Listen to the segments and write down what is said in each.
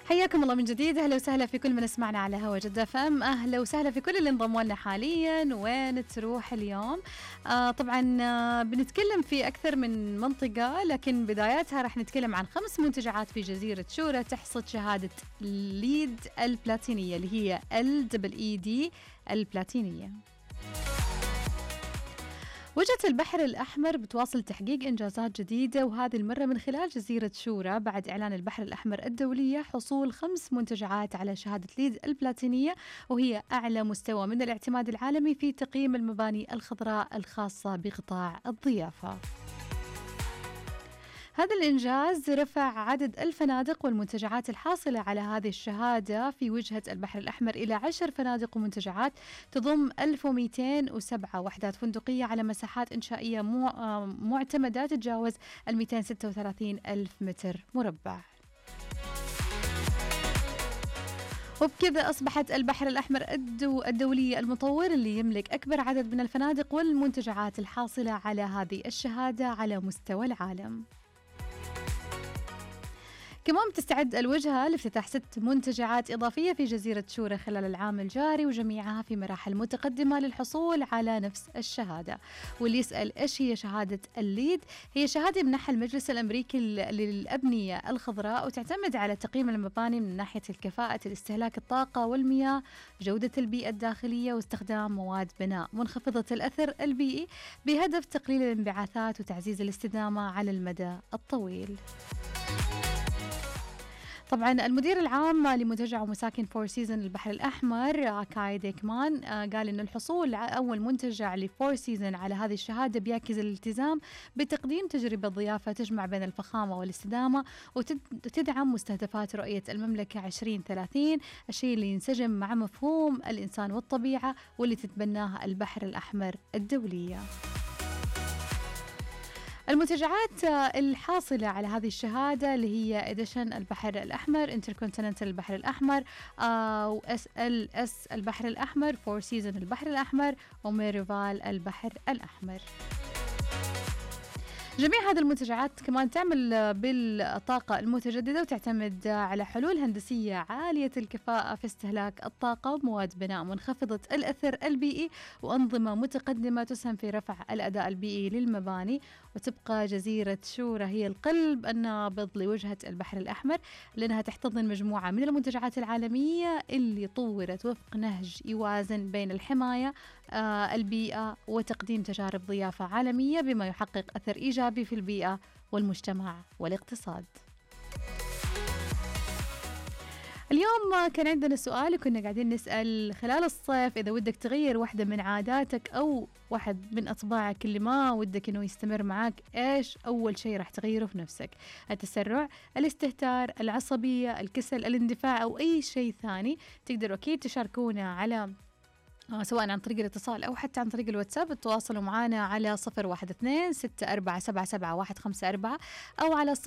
حياكم الله من جديد، أهلا وسهلا في كل من اسمعنا على هوا جدة فم. أهلا وسهلا في كل اللي انضموا لنا حاليا. وين تروح اليوم؟ طبعا بنتكلم في أكثر من منطقة، لكن بداياتها راح نتكلم عن 5 منتجعات في جزيرة شورى تحصد شهادة ليد البلاتينية اللي هي LEED البلاتينية. وجهة البحر الأحمر بتواصل تحقيق إنجازات جديدة، وهذه المرة من خلال جزيرة شورى بعد إعلان البحر الأحمر الدولية حصول 5 منتجعات على شهادة ليد البلاتينية، وهي أعلى مستوى من الاعتماد العالمي في تقييم المباني الخضراء الخاصة بقطاع الضيافة. هذا الإنجاز رفع عدد الفنادق والمنتجعات الحاصلة على هذه الشهادة في وجهة البحر الأحمر إلى 10 فنادق ومنتجعات تضم 1207 وحدات فندقية على مساحات إنشائية معتمدة تتجاوز 236 ألف متر مربع. وبكذا أصبحت البحر الأحمر الدولي المطور اللي يملك أكبر عدد من الفنادق والمنتجعات الحاصلة على هذه الشهادة على مستوى العالم. كمان بتستعد الوجهة لافتتاح 6 منتجعات إضافية في جزيرة شورى خلال العام الجاري، وجميعها في مراحل متقدمة للحصول على نفس الشهادة. واللي يسأل إيش هي شهادة الليد؟ هي شهادة يمنحها المجلس الأمريكي للأبنية الخضراء، وتعتمد على تقييم المباني من ناحية الكفاءة، الاستهلاك الطاقة والمياه، جودة البيئة الداخلية، واستخدام مواد بناء منخفضة الأثر البيئي بهدف تقليل الانبعاثات وتعزيز الاستدامة على المدى الطويل. طبعا المدير العام لمنتجع ومساكن فور سيزن البحر الأحمر كاي ديكمان قال إن الحصول على أول منتجع لفور سيزن على هذه الشهادة بيعكس الالتزام بتقديم تجربة ضيافة تجمع بين الفخامة والاستدامة وتدعم مستهدفات رؤية المملكة 2030، الشيء اللي ينسجم مع مفهوم الإنسان والطبيعة واللي تتبناها البحر الأحمر الدولية. المنتجعات الحاصلة على هذه الشهادة اللي هي إديشن البحر الأحمر، انتركونتيننتال البحر الأحمر، وSLS البحر الأحمر، فور سيزن البحر الأحمر، وميريفال البحر الأحمر. جميع هذه المنتجعات كمان تعمل بالطاقة المتجددة وتعتمد على حلول هندسية عالية الكفاءة في استهلاك الطاقة ومواد بناء منخفضة الأثر البيئي وأنظمة متقدمة تسهم في رفع الأداء البيئي للمباني. وتبقى جزيرة شورى هي القلب النابض لوجهة البحر الأحمر، لأنها تحتضن مجموعة من المنتجعات العالمية اللي طورت وفق نهج يوازن بين الحماية البيئة وتقديم تجارب ضيافة عالمية بما يحقق أثر إيجابي في البيئة والمجتمع والاقتصاد. اليوم كان عندنا سؤال وكنا قاعدين نسأل خلال الصيف إذا ودك تغير واحدة من عاداتك أو واحد من أطباعك اللي ما ودك إنه يستمر معك، إيش أول شيء راح تغيره في نفسك؟ التسرع، الاستهتار، العصبية، الكسل، الاندفاع، أو أي شيء ثاني؟ تقدروا أكيد تشاركونا على سواء عن طريق الاتصال أو حتى عن طريق الواتساب. تواصلوا معنا على 012-64-77-154 أو على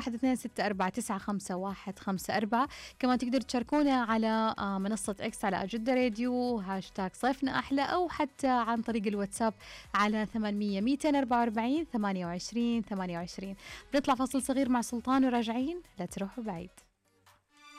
012-64-95-154. كمان تقدروا تشاركونا على منصة إكس على جدة راديو هاشتاج صيفنا أحلى، أو حتى عن طريق الواتساب على 800-244-28-28. بنطلع فاصل صغير مع سلطان وراجعين، لا تروحوا بعيد.